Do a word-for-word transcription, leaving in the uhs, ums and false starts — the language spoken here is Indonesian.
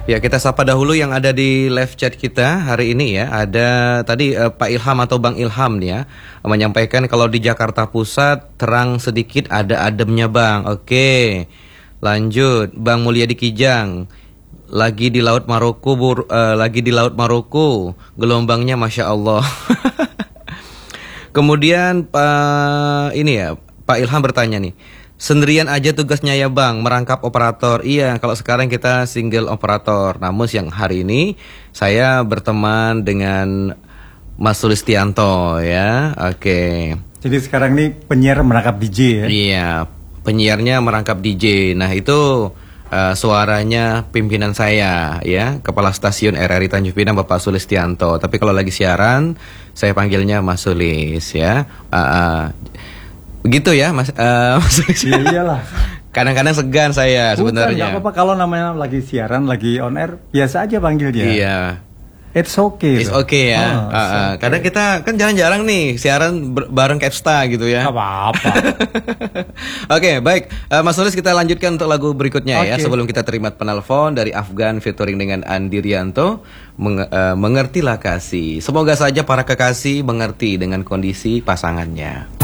Ya, kita sapa dahulu yang ada di live chat kita hari ini ya. Ada tadi uh, Pak Ilham atau Bang Ilham nih ya, menyampaikan kalau di Jakarta Pusat terang sedikit ada ademnya Bang. Oke. Lanjut, Bang Mulyadi Kijang. Lagi di Laut Maroko, bur, uh, lagi di Laut Maroko. Gelombangnya Masya Allah. Kemudian Pak ini ya, Pak Ilham bertanya nih. Sendirian aja tugasnya ya Bang, merangkap operator. Iya, kalau sekarang kita single operator. Namun yang hari ini saya berteman dengan Mas Sulistianto ya. Oke. Jadi sekarang ini penyiar merangkap D J ya? Iya, penyiarnya merangkap D J. Nah itu uh, suaranya pimpinan saya ya, Kepala Stasiun R R I Tanjung Pinang Bapak Sulistianto. Tapi kalau lagi siaran saya panggilnya Mas Sulis ya. Uh, uh, Begitu ya Mas, uh, Mas Iya iyalah. Kadang-kadang segan saya sebenarnya. Bukan, gak apa-apa kalau namanya lagi siaran, lagi on air, biasa aja panggil dia. Iya. It's okay. It's okay ya. Oh, uh, uh. okay. Kadang kita kan jarang-jarang nih siaran bareng Capsta gitu ya. Gak apa-apa. Oke, okay, baik. Uh, Mas Sulis, kita lanjutkan untuk lagu berikutnya okay. ya. Sebelum kita terima penelpon dari Afgan featuring dengan Andi Rianto, meng uh, mengertilah kasih. Semoga saja para kekasih mengerti dengan kondisi pasangannya.